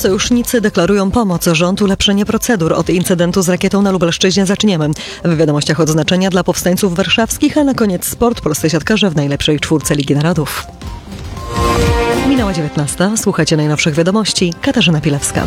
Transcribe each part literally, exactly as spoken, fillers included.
Sojusznicy deklarują pomoc. Rząd ulepszenie procedur. Od incydentu z rakietą na Lubelszczyźnie zaczniemy. W wiadomościach odznaczenia dla powstańców warszawskich, a na koniec sport. Polscy siatkarze w najlepszej czwórce Ligi Narodów. Minęła dziewiętnasta. Słuchajcie najnowszych wiadomości. Katarzyna Pilewska.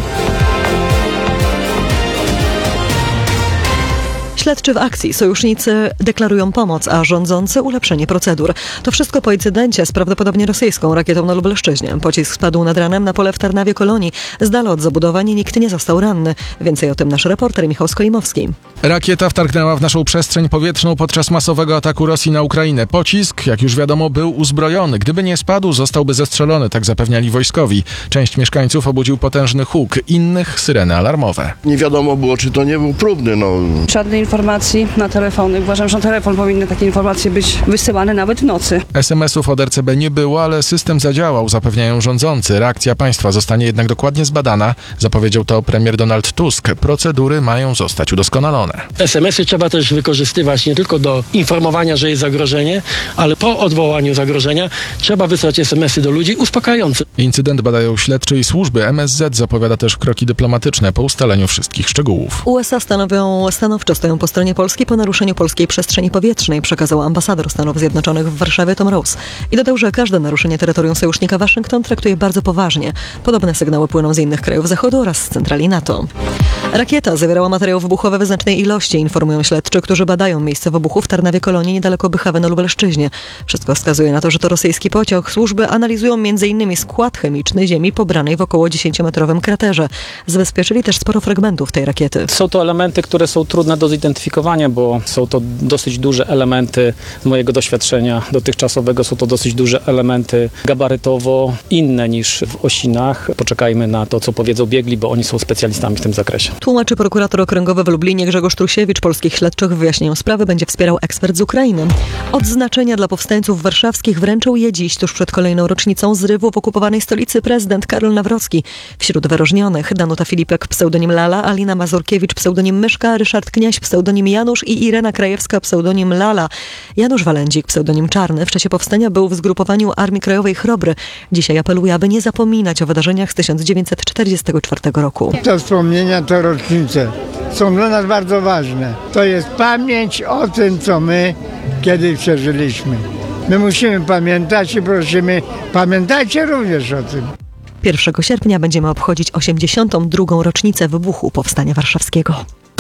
Śledczy w akcji. Sojusznicy deklarują pomoc, a rządzący ulepszenie procedur. To wszystko po incydencie z prawdopodobnie rosyjską rakietą na Lubelszczyźnie. Pocisk spadł nad ranem na pole w Tarnawie Kolonii. Z dala od zabudowań nikt nie został ranny. Więcej o tym nasz reporter Michał Skolimowski. Rakieta wtargnęła w naszą przestrzeń powietrzną podczas masowego ataku Rosji na Ukrainę. Pocisk, jak już wiadomo, był uzbrojony. Gdyby nie spadł, zostałby zestrzelony, tak zapewniali wojskowi. Część mieszkańców obudził potężny huk, innych syreny alarmowe. Nie wiadomo było, czy to nie był próbny. No. Żadnej informacji na telefony. Uważam, że na telefon powinny takie informacje być wysyłane nawet w nocy. es em esów od er ce be nie było, ale system zadziałał, zapewniają rządzący. Reakcja państwa zostanie jednak dokładnie zbadana. Zapowiedział to premier Donald Tusk. Procedury mają zostać udoskonalone. es em esy trzeba też wykorzystywać nie tylko do informowania, że jest zagrożenie, ale po odwołaniu zagrożenia trzeba wysłać es em esy do ludzi uspokajające. Incydent badają śledczy i służby. em es zet zapowiada też kroki dyplomatyczne po ustaleniu wszystkich szczegółów. u es a stanowią, stanowczo stoją po stronie Polski po naruszeniu polskiej przestrzeni powietrznej, przekazał ambasador Stanów Zjednoczonych w Warszawie Tom Rose. I dodał, że każde naruszenie terytorium sojusznika Waszyngton traktuje bardzo poważnie. Podobne sygnały płyną z innych krajów Zachodu oraz z centrali NATO. Rakieta zawierała materiał wybuchowy w znacznej ilości, informują śledczy, którzy badają miejsce wybuchu w Tarnawie Kolonii niedaleko Bychawy na Lubelszczyźnie. Wszystko wskazuje na to, że to rosyjski pociąg. Służby analizują między innymi skład chemiczny ziemi pobranej w około dziesięciometrowym kraterze. Zabezpieczyli też sporo fragmentów tej rakiety. Są to elementy, które są trudne do zidentyfikowania, bo są to dosyć duże elementy z mojego doświadczenia dotychczasowego. Są to dosyć duże elementy gabarytowo inne niż w Osinach. Poczekajmy na to, co powiedzą biegli, bo oni są specjalistami w tym zakresie. Tłumaczy prokurator okręgowy w Lublinie Grzegorz Trusiewicz. Polskich śledczych w wyjaśnieniu sprawy będzie wspierał ekspert z Ukrainy. Odznaczenia dla powstańców warszawskich wręczył je dziś, tuż przed kolejną rocznicą zrywu w okupowanej stolicy prezydent Karol Nawrocki. Wśród wyróżnionych Danuta Filipek, pseudonim Lala, Alina Mazurkiewicz, pseudonim Myszka, Ryszard Kniaś, pseudonim Janusz i Irena Krajewska, pseudonim Lala. Janusz Walędzik, pseudonim Czarny, w czasie powstania był w zgrupowaniu Armii Krajowej Chrobry. Dzisiaj apeluje, aby nie zapominać o wydarzeniach z tysiąc dziewięćset czterdziestego czwartego roku. Te wspomnienia, te rocznice są dla nas bardzo ważne. To jest pamięć o tym, co my kiedyś przeżyliśmy. My musimy pamiętać i prosimy, pamiętajcie również o tym. pierwszego sierpnia będziemy obchodzić osiemdziesiątą drugą rocznicę wybuchu Powstania Warszawskiego.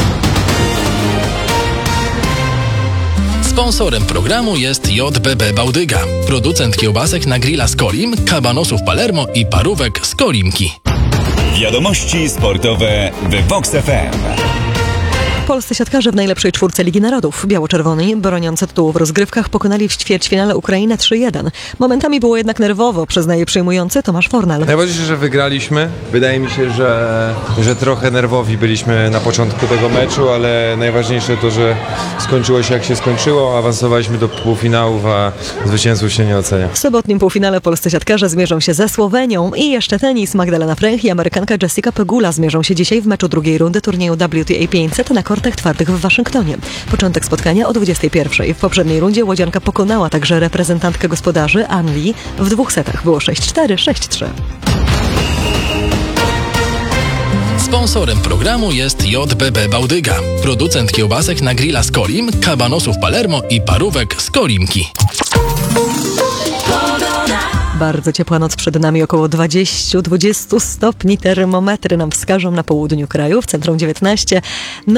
Sponsorem programu jest J B B Bałdyga, producent kiełbasek na grilla z Kolim, kabanosów Palermo i parówek z Kolimki. Wiadomości sportowe w Vox F M. Polscy siatkarze w najlepszej czwórce Ligi Narodów. Biało-czerwoni, broniący tytułu w rozgrywkach, pokonali w ćwierćfinale Ukrainę trzy jeden. Momentami było jednak nerwowo, przyznaje przyjmujący Tomasz Fornal. Najważniejsze, że wygraliśmy. Wydaje mi się, że, że trochę nerwowi byliśmy na początku tego meczu, ale najważniejsze to, że skończyło się jak się skończyło. Awansowaliśmy do półfinałów, a zwycięstwo się nie ocenia. W sobotnim półfinale polscy siatkarze zmierzą się ze Słowenią i jeszcze tenis. Magdalena Fręch i Amerykanka Jessica Pegula zmierzą się dzisiaj w meczu drugiej rundy turnieju W T A pięćset na kortach twardych w Waszyngtonie. Początek spotkania o dwudziestej pierwszej. W poprzedniej rundzie łodzianka pokonała także reprezentantkę gospodarzy Anglii. W dwóch setach było sześć cztery, sześć trzy. Sponsorem programu jest J B B Bałdyga, producent kiełbasek na grilla z Kolim, kabanosów Palermo i parówek z Kolimki. Bardzo ciepła noc przed nami, około dwadzieścia do dwudziestu stopni. Termometry nam wskażą na południu kraju, w centrum dziewiętnaście. No